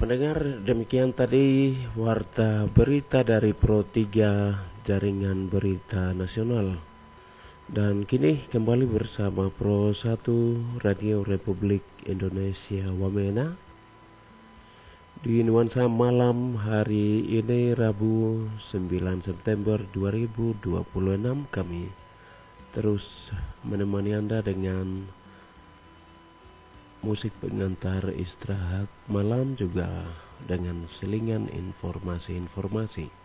Pendengar, demikian tadi warta berita dari Pro 3 Jaringan Berita Nasional. Dan kini kembali bersama Pro 1 Radio Republik Indonesia Wamena di nuansa malam hari ini Rabu 9 September 2026. Kami terus menemani Anda dengan musik pengantar istirahat malam, juga dengan selingan informasi-informasi.